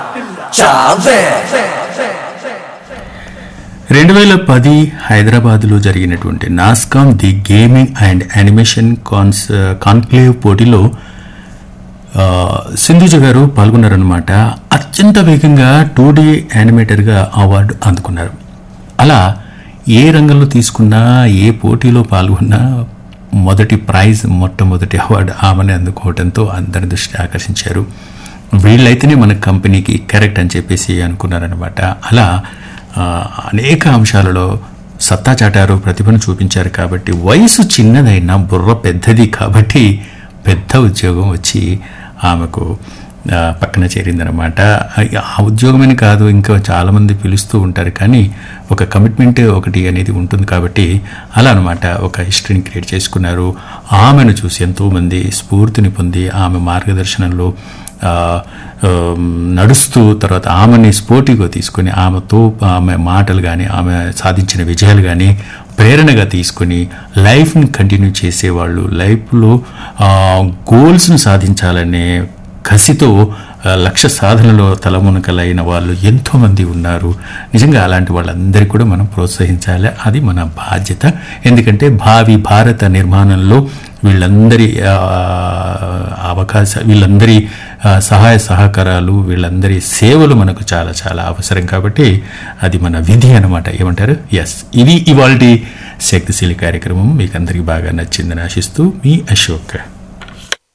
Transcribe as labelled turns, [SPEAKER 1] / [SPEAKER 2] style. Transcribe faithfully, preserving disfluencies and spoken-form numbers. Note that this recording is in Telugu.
[SPEAKER 1] రెండు వేల పది హైదరాబాద్లో జరిగినటువంటి NASSCOM the gaming and animation cons conclave పోటీలో సింధుజ గారు పాల్గొన్నారన్నమాట. అత్యంత వేగంగా టూ డీ యానిమేటర్గా అవార్డు అందుకున్నారు. అలా ఏ రంగంలో తీసుకున్నా, ఏ పోటీలో పాల్గొన్నా మొదటి ప్రైజ్, మొట్టమొదటి అవార్డు ఆమెనే అందుకోవడంతో అందరి దృష్టి ఆకర్షించారు. వీళ్ళైతేనే మన కంపెనీకి కరెక్ట్ అని చెప్పేసి అనుకున్నారనమాట. అలా అనేక అంశాలలో సత్తా చాటారు, ప్రతిభను చూపించారు. కాబట్టి వయసు చిన్నదైనా బుర్ర పెద్దది కాబట్టి పెద్ద ఉద్యోగం వచ్చి ఆమెకు పక్కన చేరిందనమాట. ఆ ఉద్యోగమని కాదు, ఇంకా చాలామంది పిలుస్తూ ఉంటారు, కానీ ఒక కమిట్మెంట్ ఒకటి అనేది ఉంటుంది కాబట్టి అలా అనమాట ఒక హిస్టరీని క్రియేట్ చేసుకున్నారు. ఆమెను చూసి ఎంతోమంది స్ఫూర్తిని పొంది ఆమె మార్గదర్శనంలో నడుస్తూ తర్వాత ఆమెని స్పోర్టివ్గా తీసుకొని ఆమెతో ఆమె మాటలు కానీ ఆమె సాధించిన విజయాలు కానీ ప్రేరణగా తీసుకొని లైఫ్ని కంటిన్యూ చేసేవాళ్ళు, లైఫ్లో గోల్స్ను సాధించాలనే కసితో లక్ష్య సాధనలో తలమునకలైన వాళ్ళు ఎంతోమంది ఉన్నారు. నిజంగా అలాంటి వాళ్ళందరికీ కూడా మనం ప్రోత్సహించాలి, అది మన బాధ్యత. ఎందుకంటే భావి భారత నిర్మాణంలో వీళ్ళందరి అవకాశ వీళ్ళందరి సహాయ సహకారాలు, వీళ్ళందరి సేవలు మనకు చాలా చాలా అవసరం. కాబట్టి అది మన విధి అనమాట. ఏమంటారు? ఎస్, ఇది ఇవాల్టి శక్తిశీలి కార్యక్రమం మీకు అందరికీ బాగా నచ్చిందని ఆశిస్తూ మీ అశోక్.